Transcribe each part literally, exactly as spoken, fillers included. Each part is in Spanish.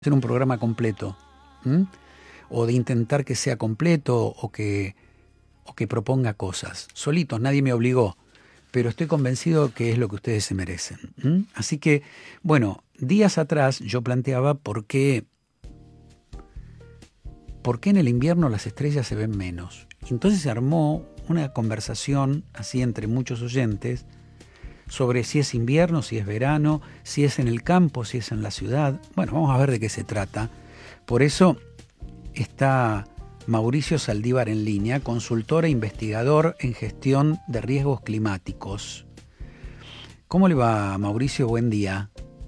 hacer un programa completo, ¿m? O de intentar que sea completo o que, o que proponga cosas. Solitos, nadie me obligó, pero estoy convencido que es lo que ustedes se merecen. ¿M? Así que, bueno, días atrás yo planteaba por qué, por qué en el invierno las estrellas se ven menos. Entonces se armó una conversación así entre muchos oyentes sobre si es invierno, si es verano, si es en el campo, si es en la ciudad. Bueno, vamos a ver de qué se trata. Por eso está Mauricio Saldívar en línea, consultor e investigador en gestión de riesgos climáticos. ¿Cómo le va, Mauricio? Buen día.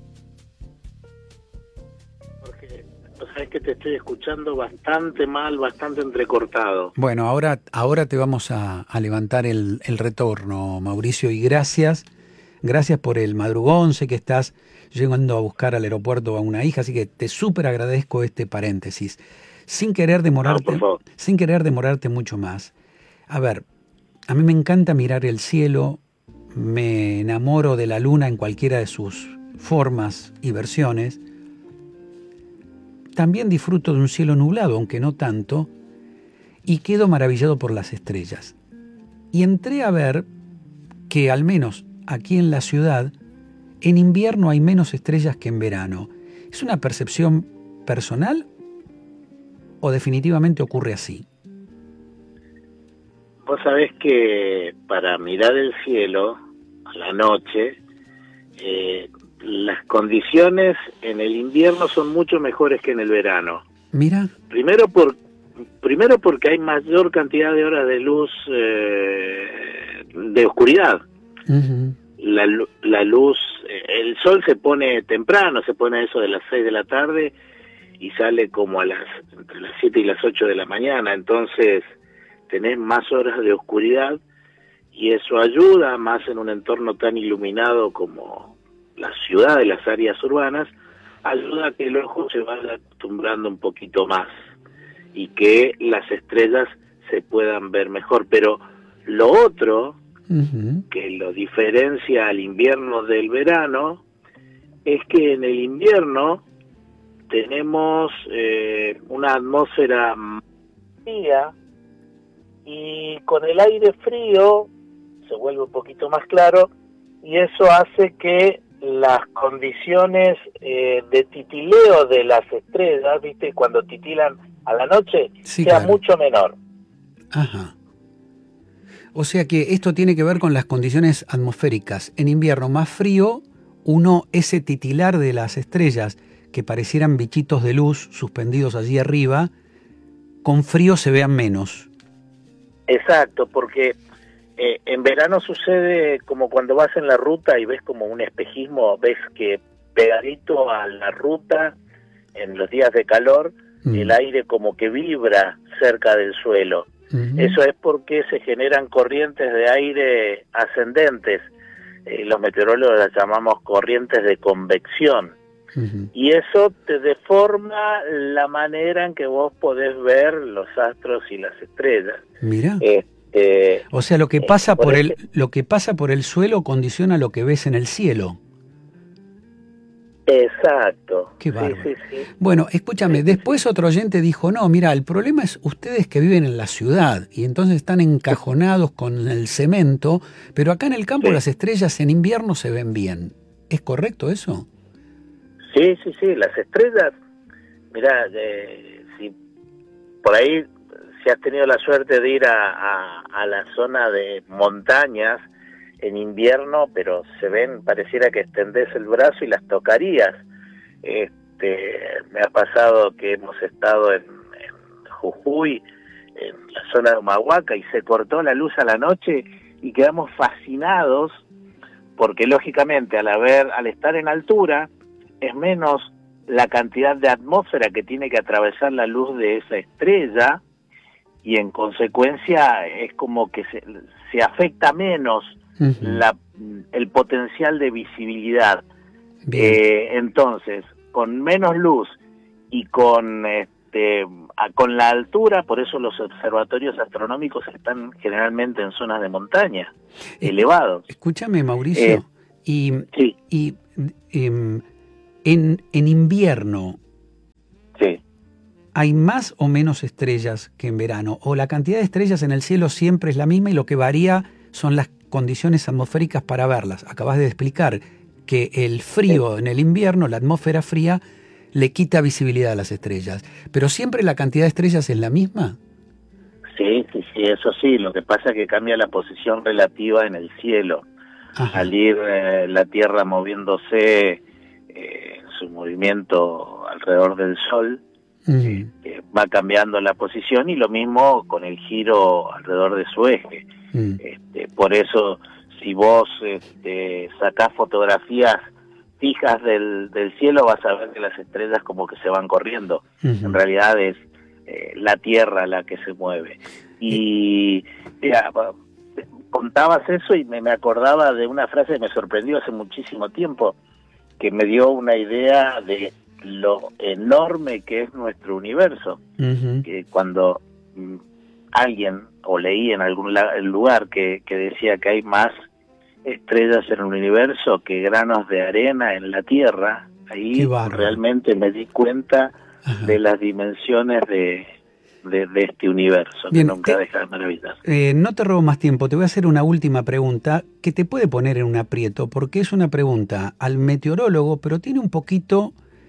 Jorge, o sea, es que te estoy escuchando bastante mal, bastante entrecortado. Bueno, ahora, ahora te vamos a, a levantar el, el retorno, Mauricio, y gracias. Gracias por el madrugón, sé que estás llegando a buscar al aeropuerto a una hija, así que te súper agradezco este paréntesis. Sin querer demorarte, No, por favor. sin querer demorarte mucho más. A ver, a mí me encanta mirar el cielo, me enamoro de la luna en cualquiera de sus formas y versiones. También disfruto de un cielo nublado, aunque no tanto, y quedo maravillado por las estrellas. Y entré a ver que al menos aquí en la ciudad, en invierno hay menos estrellas que en verano. ¿Es una percepción personal o definitivamente ocurre así? Vos sabés que para mirar el cielo a la noche, eh, las condiciones en el invierno son mucho mejores que en el verano. Mira. Primero, por, primero porque hay mayor cantidad de horas de luz eh, de oscuridad. Uh-huh. La, la luz, el sol se pone temprano, se pone a eso de las seis de la tarde y sale como a las entre las siete y las ocho de la mañana, entonces tenés más horas de oscuridad y eso ayuda más en un entorno tan iluminado como la ciudad de las áreas urbanas, ayuda a que el ojo se vaya acostumbrando un poquito más y que las estrellas se puedan ver mejor, pero lo otro uh-huh. que lo diferencia al invierno del verano es que en el invierno tenemos eh, una atmósfera fría y con el aire frío se vuelve un poquito más claro y eso hace que las condiciones eh, de titileo de las estrellas, viste, cuando titilan a la noche, sí, sea claro. mucho menor. Ajá. O sea que esto tiene que ver con las condiciones atmosféricas. En invierno más frío, uno, ese titilar de las estrellas que parecieran bichitos de luz suspendidos allí arriba, con frío se vean menos. Exacto, porque eh, en verano sucede como cuando vas en la ruta y ves como un espejismo, ves que pegadito a la ruta, en los días de calor, mm. el aire como que vibra cerca del suelo. Uh-huh. Eso es porque se generan corrientes de aire ascendentes, eh, los meteorólogos las llamamos corrientes de convección, uh-huh. y eso te deforma la manera en que vos podés ver los astros y las estrellas. Mira, este, o sea, lo que pasa eh, por, por el, el lo que pasa por el suelo condiciona lo que ves en el cielo. Exacto. Qué bárbaro. Sí, sí, sí. Bueno, escúchame, sí, después sí. otro oyente dijo, no, mira, el problema es ustedes que viven en la ciudad y entonces están encajonados con el cemento, pero acá en el campo sí. las estrellas en invierno se ven bien. ¿Es correcto eso? Sí, sí, sí, las estrellas, mira, eh, si por ahí si has tenido la suerte de ir a, a, a la zona de montañas en invierno, pero se ven, pareciera que extendés el brazo y las tocarías. Este, me ha pasado que hemos estado en, en Jujuy, en la zona de Humahuaca, y se cortó la luz a la noche y quedamos fascinados, porque lógicamente al haber, al estar en altura, es menos la cantidad de atmósfera que tiene que atravesar la luz de esa estrella, y en consecuencia es como que se, se afecta menos uh-huh. la, el potencial de visibilidad. Eh, entonces, con menos luz y con este, con la altura, por eso los observatorios astronómicos están generalmente en zonas de montaña, es, elevados. Escúchame, Mauricio, eh, y, sí. y eh, en, en invierno ¿hay más o menos estrellas que en verano? ¿O la cantidad de estrellas en el cielo siempre es la misma y lo que varía son las condiciones atmosféricas para verlas? Acabas de explicar que el frío en el invierno, la atmósfera fría, le quita visibilidad a las estrellas. ¿Pero siempre la cantidad de estrellas es la misma? Sí, sí, sí, eso sí. Lo que pasa es que cambia la posición relativa en el cielo. Ajá. Al ir eh, la Tierra moviéndose eh, en su movimiento alrededor del Sol, uh-huh. eh, va cambiando la posición, y lo mismo con el giro alrededor de su eje. Uh-huh. Este, por eso, si vos este, sacás fotografías fijas del, del cielo, vas a ver que las estrellas como que se van corriendo. Uh-huh. En realidad es eh, la Tierra la que se mueve. Y mira, contabas eso y me, me acordaba de una frase que me sorprendió hace muchísimo tiempo, que me dio una idea de lo enorme que es nuestro universo. Uh-huh. Que cuando mm, alguien, o leí en algún la, lugar que, que decía que hay más estrellas en el universo que granos de arena en la Tierra, ahí realmente me di cuenta uh-huh. de las dimensiones de... De, de este universo. Bien, que nunca te, deja de maravillar. Eh, no te robo más tiempo, te voy a hacer una última pregunta que te puede poner en un aprieto, porque es una pregunta al meteorólogo, pero tiene un poquito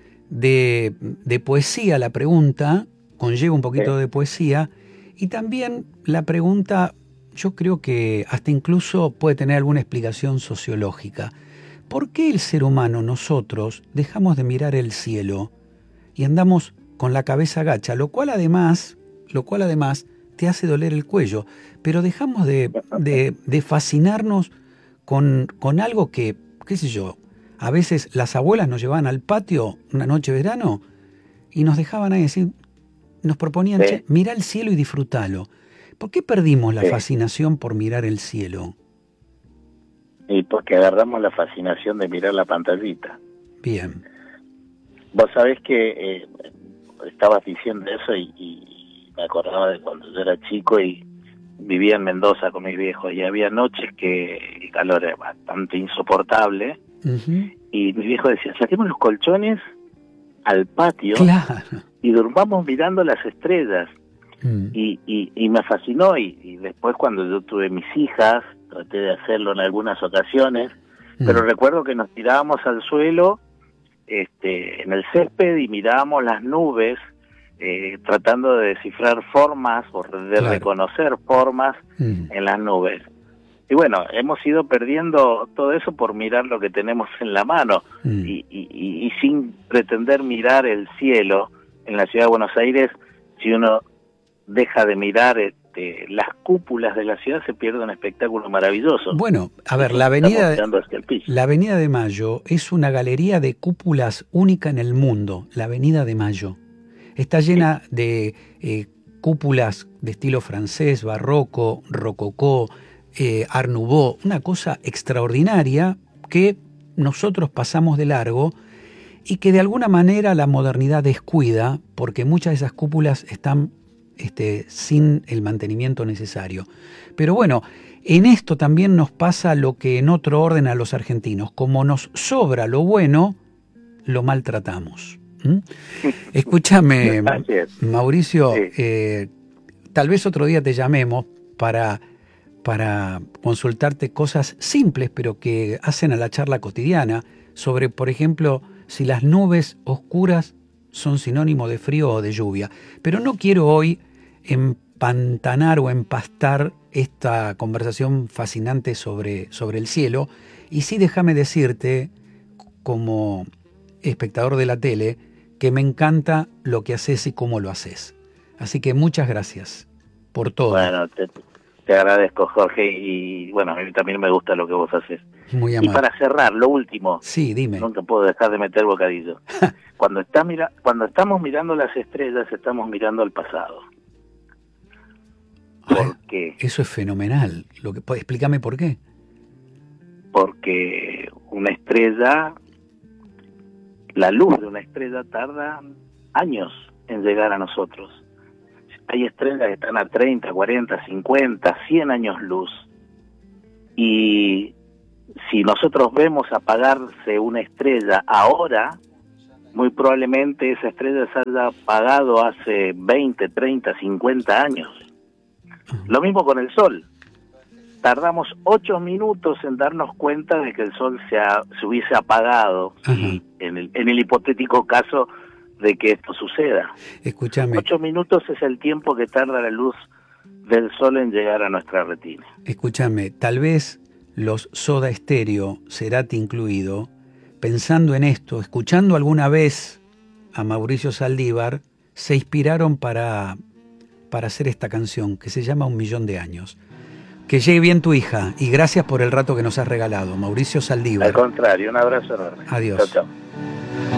de, de poesía la pregunta, conlleva un poquito sí. de poesía, y también la pregunta, yo creo que hasta incluso puede tener alguna explicación sociológica. ¿Por qué el ser humano, nosotros, dejamos de mirar el cielo y andamos con la cabeza gacha, lo cual además... lo cual además te hace doler el cuello, pero dejamos de, de, de fascinarnos con, con algo que, qué sé yo, a veces las abuelas nos llevaban al patio una noche de verano y nos dejaban ahí decir, nos proponían, sí. che, mira el cielo y disfrútalo. ¿Por qué perdimos la sí. fascinación por mirar el cielo? Y porque agarramos la fascinación de mirar la pantallita. Bien. Vos sabés que eh, estabas diciendo eso y... y me acordaba de cuando yo era chico y vivía en Mendoza con mis viejos, y había noches que el calor era bastante insoportable, uh-huh. y mi viejo decía, saquemos los colchones al patio claro. y durmamos mirando las estrellas. Uh-huh. y, y, y me fascinó, y, y después cuando yo tuve mis hijas, traté de hacerlo en algunas ocasiones, uh-huh. pero recuerdo que nos tirábamos al suelo este, en el césped y mirábamos las nubes, Eh, tratando de descifrar formas o de claro. reconocer formas mm. en las nubes. Y bueno, hemos ido perdiendo todo eso por mirar lo que tenemos en la mano mm. y, y, y sin pretender mirar el cielo. En la ciudad de Buenos Aires, si uno deja de mirar este, las cúpulas de la ciudad, se pierde un espectáculo maravilloso. Bueno, a ver, la avenida, de, la Avenida de Mayo es una galería de cúpulas única en el mundo, la Avenida de Mayo. Está llena de eh, cúpulas de estilo francés, barroco, rococó, eh, Art Nouveau, una cosa extraordinaria que nosotros pasamos de largo y que de alguna manera la modernidad descuida porque muchas de esas cúpulas están este, sin el mantenimiento necesario. Pero bueno, en esto también nos pasa lo que en otro orden a los argentinos. Como nos sobra lo bueno, lo maltratamos. ¿Mm? Escúchame, Mauricio, sí. eh, tal vez otro día te llamemos para, para consultarte cosas simples, pero que hacen a la charla cotidiana, sobre, por ejemplo, si las nubes oscuras son sinónimo de frío o de lluvia. Pero no quiero hoy empantanar o empastar esta conversación fascinante sobre, sobre el cielo, y sí déjame decirte, como espectador de la tele, que me encanta lo que haces y cómo lo haces. Así que muchas gracias por todo. Bueno, te, te agradezco, Jorge, y bueno, a mí también me gusta lo que vos haces. Muy amable. Y para cerrar, lo último. Sí, dime. Nunca puedo dejar de meter bocadillo. cuando, está mira, cuando estamos mirando las estrellas, estamos mirando el pasado. ¿Por qué? Eso es fenomenal. Lo que, explícame por qué. Porque una estrella... La luz de una estrella tarda años en llegar a nosotros. Hay estrellas que están a treinta, cuarenta, cincuenta, cien años luz. Y si nosotros vemos apagarse una estrella ahora, muy probablemente esa estrella se haya apagado hace veinte, treinta, cincuenta años. Lo mismo con el Sol. Tardamos ocho minutos en darnos cuenta de que el Sol se, ha, se hubiese apagado, y en el, en el hipotético caso de que esto suceda. Escúchame. Ocho minutos es el tiempo que tarda la luz del Sol en llegar a nuestra retina. Escúchame, tal vez los Soda Stereo, Cerati incluido, pensando en esto, escuchando alguna vez a Mauricio Saldívar, se inspiraron para, para hacer esta canción que se llama Un Millón de Años. Que llegue bien tu hija y gracias por el rato que nos has regalado, Mauricio Saldívar. Al contrario, un abrazo enorme. Adiós. Chau, chau.